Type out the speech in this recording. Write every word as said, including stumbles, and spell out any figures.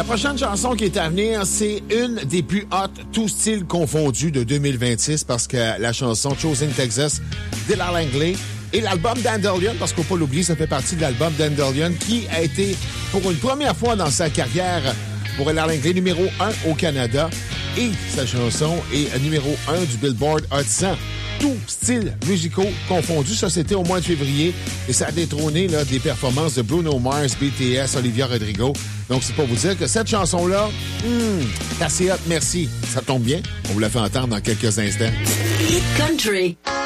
La prochaine chanson qui est à venir, c'est une des plus hot, tous styles confondus de deux mille vingt-six parce que la chanson Chosen Texas d'Ilan Langley et l'album Dandelion, parce qu'il ne faut pas l'oublier, ça fait partie de l'album Dandelion qui a été pour une première fois dans sa carrière pour Ilan Langley numéro un au Canada et sa chanson est numéro un du Billboard Hot cent. Tous styles musicaux confondus. Ça, c'était au mois de février et ça a détrôné là, des performances de Bruno Mars, B T S, Olivia Rodrigo. Donc, c'est pour vous dire que cette chanson-là, hmm, c'est assez hot, merci. Ça tombe bien. On vous la fait entendre dans quelques instants. Hit Country.